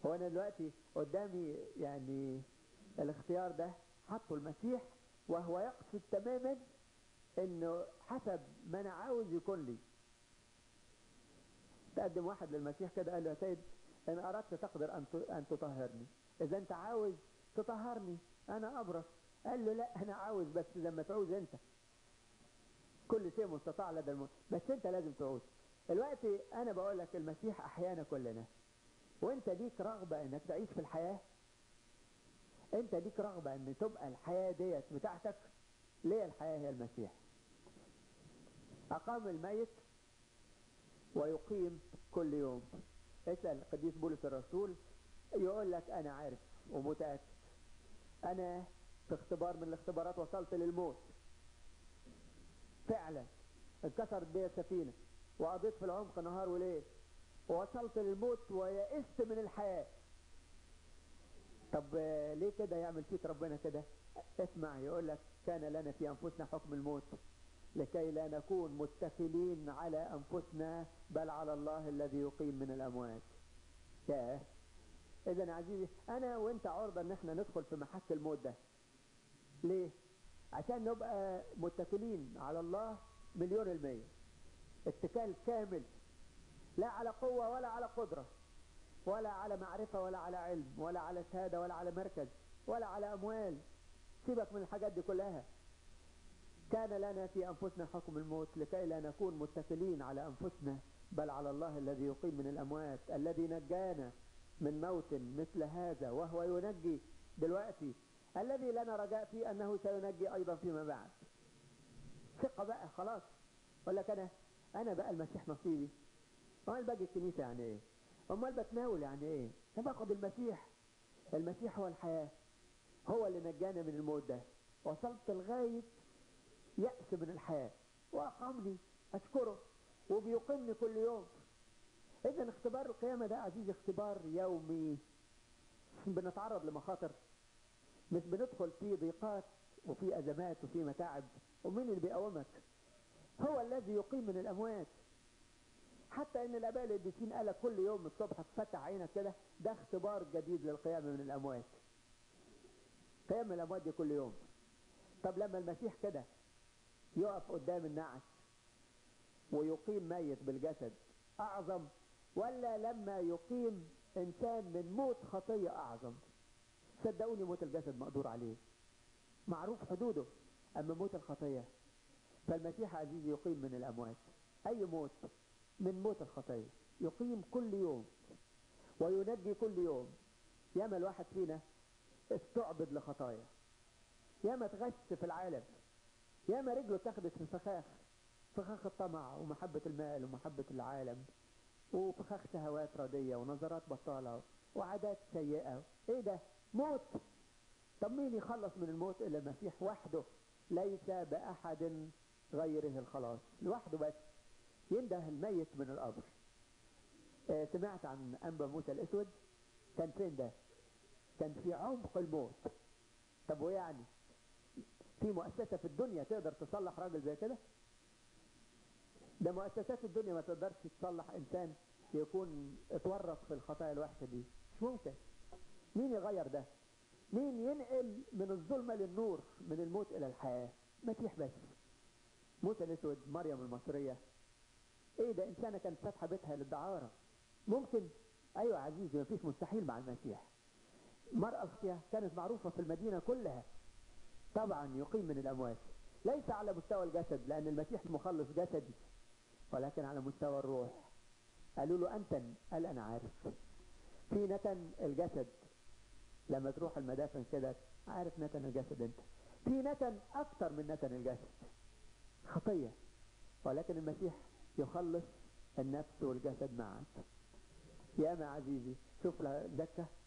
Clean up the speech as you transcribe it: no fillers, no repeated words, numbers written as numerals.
هو أنا دلوقتي قدامي يعني الاختيار ده حطه المسيح، وهو يقصد تماما انه حسب ما انا عاوز يكون لي. تقدم واحد للمسيح كده قال له: يا سيد، ان اردت تقدر ان تطهرني، اذا انت عاوز تطهرني انا ابرص. قال له: لا، انا عاوز بس لما تعوز انت. كل شيء مستطاع لدى المؤمن، بس انت لازم تعوز. دلوقتي انا بقول لك المسيح احيانا كلنا، وانت ليك رغبة انك تعيش في الحياة، انت ليك رغبة ان تبقى الحياة ديت بتاعتك. ليه الحياة هي المسيح؟ اقام الميت ويقيم كل يوم. اسأل القديس بولس الرسول يقول لك: انا عارف ومتأكد، انا في اختبار من الاختبارات وصلت للموت فعلا، اتكسرت بيا السفينة وقضيت في العمق نهار وليل ووصلت للموت ويئست من الحياة. طب ليه كده يعمل فيك ربنا كده؟ اسمع، يقول لك: كان لنا في انفسنا حكم الموت لكي لا نكون متكلين على انفسنا بل على الله الذي يقيم من الاموات. ياه. اذا يا عزيزي انا وانت عرضة ان احنا ندخل في محك الموت ده. ليه؟ عشان نبقى متكلين على الله 100%، اتكال كامل، لا على قوة ولا على قدرة ولا على معرفة ولا على علم ولا على شهادة ولا على مركز ولا على أموال. سيبك من الحاجات دي كلها. كان لنا في أنفسنا حكم الموت لكي لا نكون متكلين على أنفسنا بل على الله الذي يقيم من الأموات، الذي نجانا من موت مثل هذا وهو ينجي دلوقتي، الذي لنا رجاء فيه أنه سينجي أيضا فيما بعد. ثقة بقى خلاص. أقول لك أنا بقى المسيح نصيبي. أمال باجي الكنيسة يعني إيه؟ أمال بتناول يعني إيه؟ أنا باخد المسيح. المسيح هو الحياة، هو اللي نجانا من الموت ده. وصلت لغاية يأس من الحياة وأقامني، أشكره، وبيقيمني كل يوم. إذن اختبار القيامة ده عزيزي اختبار يومي. بنتعرض لمخاطر، مش بندخل في ضيقات وفي أزمات وفي متاعب. ومين اللي بيقومك؟ هو الذي يقيم من الأموات. حتى ان الاباء القديسين قال كل يوم الصبح تفتح عينك كده، ده اختبار جديد للقيام من الاموات. قيام من الاموات دي كل يوم. طب لما المسيح كده يقف قدام النعش ويقيم ميت بالجسد اعظم، ولا لما يقيم انسان من موت خطية اعظم؟ صدقوني موت الجسد مقدور عليه، معروف حدوده، اما موت الخطية فالمسيح عزيز يقيم من الاموات. اي موت من موت الخطية يقيم كل يوم وينجي كل يوم. ياما الواحد فينا استعبد لخطايا، ياما اتغش في العالم، ياما رجله اتخذت في فخاخ الطمع ومحبة المال ومحبة العالم وفخاخ شهوات ردية ونظرات بطالة وعادات سيئة. ايه ده؟ موت. طب مين يخلص من الموت الا المسيح وحده؟ ليس باحد غيره الخلاص، لوحده بس ينده الميت من القبر. سمعت عن انبا موسى الاسود؟ كان فين ده؟ كان في عمق الموت. طب ويعني في مؤسسة في الدنيا تقدر تصلح راجل زي كده؟ ده مؤسسات الدنيا ما تقدرش تصلح انسان يكون اتورط في الخطايا الوحشة دي. مش ممكن. مين يغير ده؟ مين ينقل من الظلمة للنور، من الموت الى الحياة؟ مسيح بس. موسى الاسود، مريم المصرية، ايه ده؟ انسانة كانت فاتحة بيتها للدعارة. ممكن؟ ايوه عزيزي، مفيش مستحيل مع المسيح. مرأة أختها كانت معروفة في المدينة كلها. طبعا يقيم من الأموات، ليس على مستوى الجسد لأن المسيح مخلص جسدي، ولكن على مستوى الروح. قالوا له: أنتن؟ قال: أنا عارف. في نتن الجسد، لما تروح المدافن كده عارف نتن الجسد أنت. في نتن أكتر من نتن الجسد، خطية، ولكن المسيح يخلص النفس والجسد معا. يا ما عزيزي، شوف زكا